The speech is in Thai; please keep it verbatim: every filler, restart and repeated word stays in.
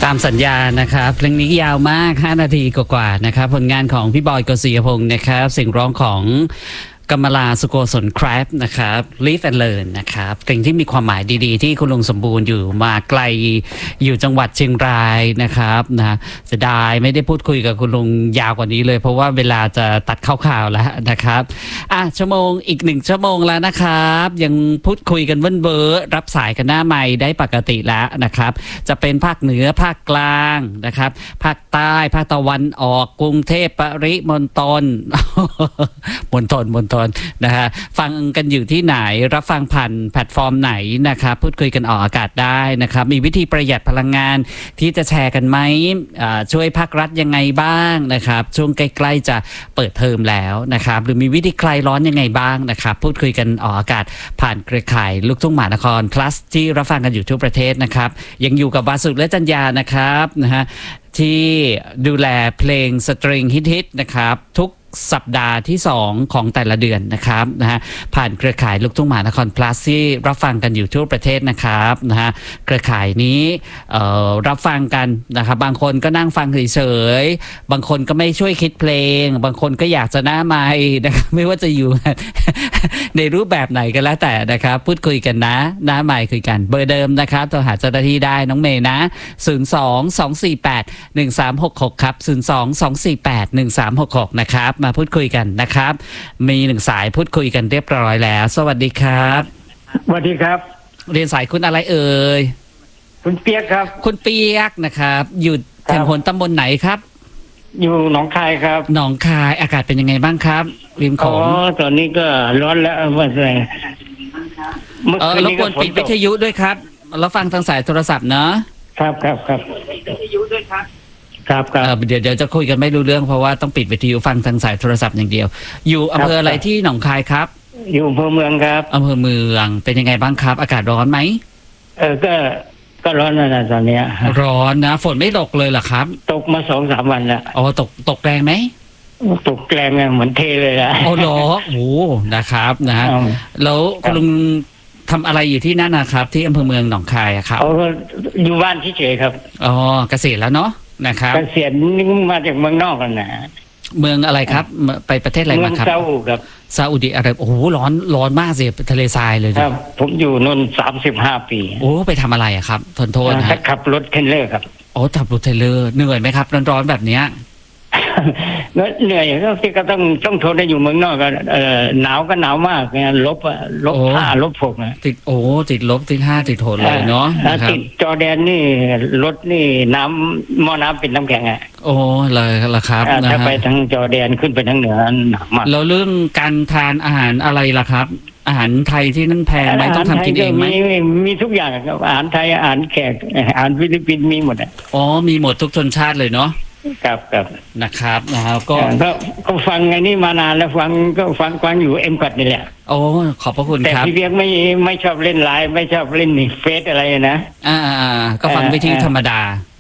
ตามสัญญานะครับเพลงนี้ยาวมากห้านาทีกว่าๆนะครับผลงานของพี่บอยกฤษยพงศ์นะครับเสียงร้องของกำมลาสุโกศลแครปนะครับ Live and Learn นะครับเพลงที่มีความหมายดีๆที่คุณลุงสมบูรณ์อยู่มาไกลอยู่จังหวัดเชียงรายนะครับนะเสียดายไม่ได้พูดคุยกับคุณลุงยาวกว่านี้เลยเพราะว่าเวลาจะตัดข่าวๆแล้วนะครับอ่ะชั่วโมงอีกหนึ่งชั่วโมงแล้วนะครับยังพูดคุยกันเว้นเบอร์รับสายกันหน้าไมค์ได้ปกติแล้วนะครับจะเป็นภาคเหนือภาคกลางนะครับภาคใต้ภาคตะวันออกกรุงเทพปริมณฑล มณฑลมณฑลนะฮะฟังกันอยู่ที่ไหนรับฟังผ่านแพลตฟอร์มไหนนะครับพูดคุยกันออกอากาศได้นะครับมีวิธีประหยัดพลังงานที่จะแชร์กันไหมช่วยภาครัฐยังไงบ้างนะครับช่วงใกล้ๆจะเปิดเทอมแล้วนะครับหรือมีวิธีคลายร้อนยังไงบ้างนะครับพูดคุยกันออกอากาศผ่านเครือข่ายลูกทุ่งมหานคร plus ที่รับฟังกันอยู่ทั่วประเทศนะครับยังอยู่กับวาสุและจัญญานะครับนะฮะที่ดูแลเพลงสตริงฮิตๆนะครับทุกสัปดาห์ที่สองของแต่ละเดือนนะครับนะฮะผ่านเครือข่ายลูกทุ่งมหานคร plus ที่รับฟังกันอยู่ทั่วประเทศนะครับนะฮะเครือข่ายนี้รับฟังกันนะครับบางคนก็นั่งฟังเฉยๆบางคนก็ไม่ช่วยคิดเพลงบางคนก็อยากจะหน้าไมค์นะครับไม่ว่าจะอยู่ ในรูปแบบไหนก็แล้วแต่นะครับพูดคุยกันนะหน้าไมค์คุยกันเบอร์เดิมนะครับโทรหาเจ้าหน้าที่ได้น้องเมย์นะศูนย์ สอง สอง สี่ แปด หนึ่ง สาม หก หกครับศูนย์ สอง สอง สี่ แปด หนึ่ง สาม หก หกนะครับมาพูดคุยกันนะครับมีหนึ่งสายพูดคุยกันเรียบร้อยแล้วสวัสดีครับสวัสดีครับเรียนสายคุณอะไรเอ่ยคุณเปียกครับคุณเปียกนะครับอยู่แถวหนตำบลไหนครับอยู่หนองคายครับหนองคายอากาศเป็นยังไงบ้างครับริมโขงอ๋อตอนนี้ก็ร้อนแล้วเมื่อไหร่เมื่อคืนนี้ก็ฝนตกปิดวิทยุด้วยครับแล้วฟังทางสายโทรศัพท์เนาะครับครับครับวิทยุด้วยครับครับครับเดี๋ยวเดี๋ยวจะคุยกันไม่รู้เรื่องเพราะว่าต้องปิดวิทยุฟังทางสายโทรศัพท์อย่างเดียวอยู่อำเภออะไรที่หนองคายครับอยู่อำเภอเมืองครับอำเภอเมืองเป็นยังไงบ้างครับอากาศร้อนไหมเออก็ก็ร้อนนะตอนนี้ร้อนนะฝนไม่ตกเลยเหรอครับตกมาสองสามวันแล้วอ๋อตกตกแรงไหมตกแรงเหมือนเทเลยนะโอ้โหโอ้นะครับนะฮะแล้วคุณลุงทำอะไรอยู่ที่นั่นนะครับที่อำเภอเมืองหนองคายครับอ๋ออยู่บ้านเฉยๆครับอ๋อเกษียณแล้วเนาะนะครับเกษียณนี่มาจากเมืองนอกกันนะเมืองอะไรครับไปประเทศอะไรมาครับเมืองซาอุครับซาอุดิอาระเบียโอ้โหร้อนร้อนมากสิทะเลทรายเลยครับผมอยู่นนสามสิบห้าปีโอ้ไปทำอะไรอะครับทนโทษนะขับรถเทรลเลอร์ครับโอ้ขับรถเทรลเลอร์เหนื่อยไหมครับร้อนๆแบบเนี้ยเหนื่อยก็ที่ก็ต้องต้องทนได้อยู่เมืองนอกก็เออหนาวก็หนาวมากไงลบอะลบห้าลบหกนะติดโอ้ติดลบติดห้าติดโหดเลยเนาะติดจอร์แดนนี่รถนี่น้ำหม้อน้ำเป็นน้ำแข็งอ่ะโอ้เลยละครับถ้าไปทางจอร์แดนขึ้นไปทางเหนือหนักมากแล้วเรื่องการทานอาหารอะไรล่ะครับอาหารไทยที่นั่นแพงไหมต้องทำกินเองไหมมีทุกอย่างครับอาหารไทยอาหารแขกอาหารฟิลิปปินส์มีหมดอ่ะอ๋อมีหมดทุกชนชาติเลยเนาะครับครับนะครับนะครับก็ก็ฟังไงนี่มานานแล้วฟังก็ฟังฟังอยู่เอ็มกัดนี่แหละโอ้ขอบพระคุณครับแต่พี่เบียกไม่ไม่ชอบเล่นไลน์ไม่ชอบเล่นเฟซอะไรนะอ่าก็ฟังวิธีธรรมดา